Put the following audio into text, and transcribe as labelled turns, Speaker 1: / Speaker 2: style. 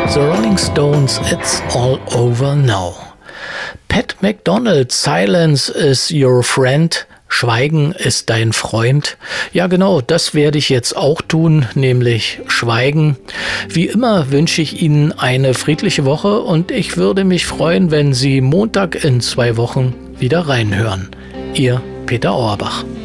Speaker 1: The Rolling Stones, It's All Over Now. Pat McDonald, Silence is your friend. Schweigen ist dein Freund. Ja genau, das werde ich jetzt auch tun, nämlich schweigen. Wie immer wünsche ich Ihnen eine friedliche Woche und ich würde mich freuen, wenn Sie Montag in 2 Wochen wieder reinhören. Ihr Peter Auerbach.